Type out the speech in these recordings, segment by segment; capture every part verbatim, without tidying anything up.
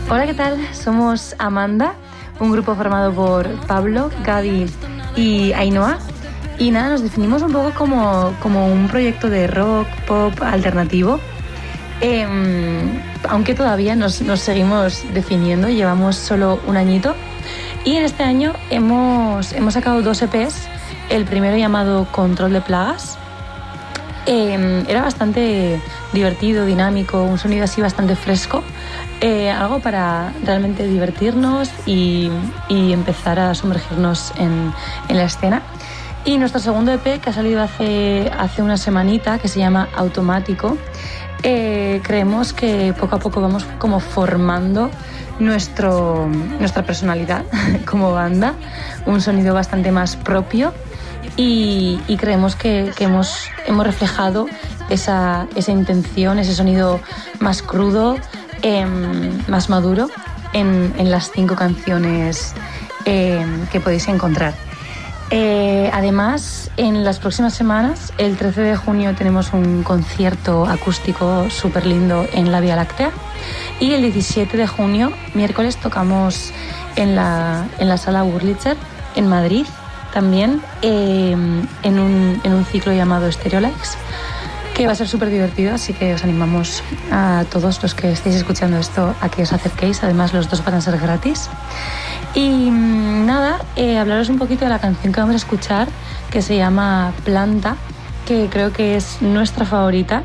Hola, ¿qué tal? Somos Amanda, un grupo formado por Pablo, Gaby y Ainhoa. Y nada, nos definimos un poco como, como un proyecto de rock, pop, alternativo. Eh, aunque todavía nos, nos seguimos definiendo, llevamos solo un añito. Y en este año hemos, hemos sacado dos E Pes. El primero llamado Control de Plagas. Eh, era bastante divertido, dinámico, un sonido así bastante fresco. Eh, algo para realmente divertirnos y, y empezar a sumergirnos en, en la escena. Y nuestro segundo E Pe, que ha salido hace, hace una semanita, que se llama Automático, eh, creemos que poco a poco vamos como formando nuestro, nuestra personalidad como banda, un sonido bastante más propio y, y creemos que, que hemos, hemos reflejado esa, esa intención, ese sonido más crudo, eh, más maduro en, en las cinco canciones eh, que podéis encontrar. Eh, además, en las próximas semanas, el trece de junio tenemos un concierto acústico súper lindo en la Vía Láctea y el diecisiete de junio, miércoles, tocamos en la, en la Sala Wurlitzer en Madrid también, eh, en, un, en un ciclo llamado Stereolikes, que va a ser súper divertido, así que os animamos a todos los que estéis escuchando esto a que os acerquéis. Además, los dos van a ser gratis. Y nada, eh, hablaros un poquito de la canción que vamos a escuchar, que se llama Planta, que creo que es nuestra favorita.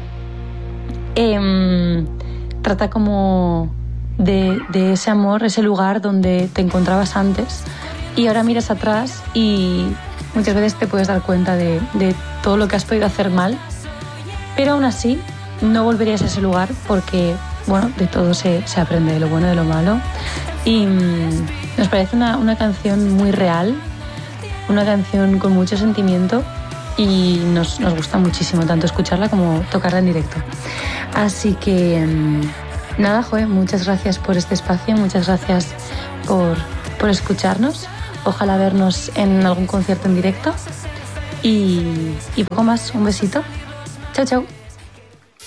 Eh, trata como de, de ese amor, ese lugar donde te encontrabas antes y ahora miras atrás y muchas veces te puedes dar cuenta de, de todo lo que has podido hacer mal, pero aún así no volverías a ese lugar porque, bueno, de todo se, se aprende, de lo bueno y de lo malo. Y mmm, nos parece una, una canción muy real, una canción con mucho sentimiento y nos, nos gusta muchísimo tanto escucharla como tocarla en directo. Así que mmm, nada, Joe, muchas gracias por este espacio, muchas gracias por, por escucharnos. Ojalá vernos en algún concierto en directo y, y poco más. Un besito. Chao, chao.